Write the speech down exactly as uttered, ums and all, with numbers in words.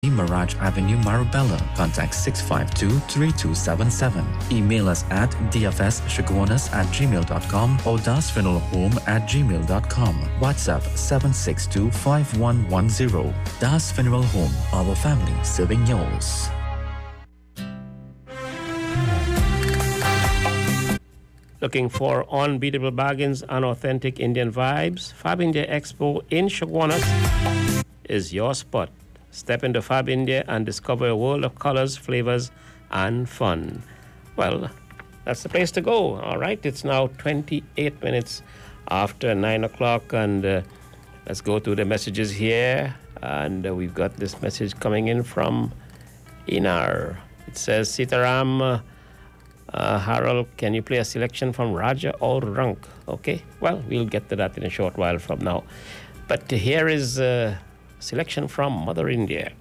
Mirage Avenue, Marabella. Contact six five two, three two seven seven. Email us at d f s shagwanas at gmail dot com or dasfuneralhome at gmail dot com. WhatsApp seven six two, five one one zero. Das Funeral Home, our family serving yours. Looking for unbeatable bargains and authentic Indian vibes? Fab India Expo in Shagwanas is your spot. Step into Fab India and discover a world of colors, flavors, and fun. Well, that's the place to go. All right, it's now twenty-eight minutes after nine o'clock, and uh, let's go to the messages here. And uh, we've got this message coming in from Inar. It says, Sitaram, uh, uh, Harold, can you play a selection from Raja or Rank? Okay, well, we'll get to that in a short while from now. But here is... Uh, selection from Mother India.